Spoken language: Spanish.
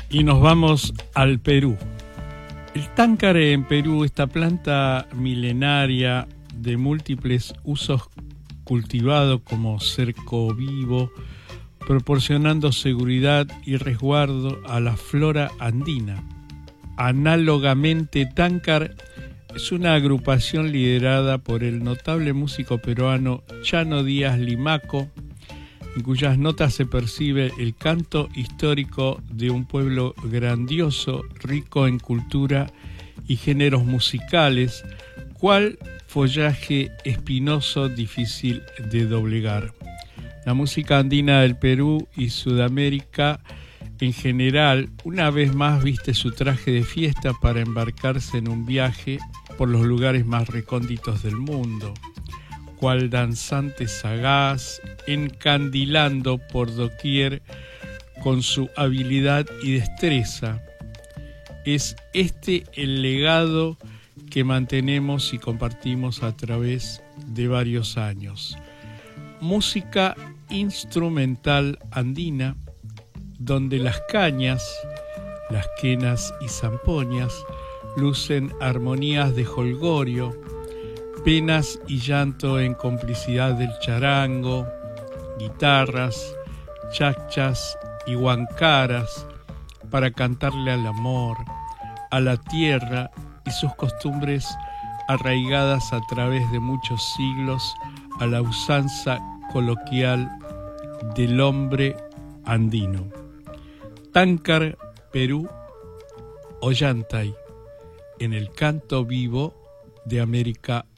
Y nos vamos al Perú. El táncar en Perú, esta planta milenaria de múltiples usos, cultivado como cerco vivo, proporcionando seguridad y resguardo a la flora andina. Análogamente, Táncar es una agrupación liderada por el notable músico peruano Chano Díaz Limaco, en cuyas notas se percibe el canto histórico de un pueblo grandioso, rico en cultura y géneros musicales, cual follaje espinoso difícil de doblegar. La música andina del Perú y Sudamérica en general, una vez más viste su traje de fiesta para embarcarse en un viaje por los lugares más recónditos del mundo, cual danzante sagaz, encandilando por doquier con su habilidad y destreza. Es este el legado que mantenemos y compartimos a través de varios años. Música instrumental andina, donde las cañas, las quenas y zampoñas lucen armonías de jolgorio, penas y llanto en complicidad del charango, guitarras, chachas y huancaras para cantarle al amor, a la tierra y sus costumbres arraigadas a través de muchos siglos a la usanza coloquial del hombre andino. Táncar, Perú, Ollantay, en el canto vivo de América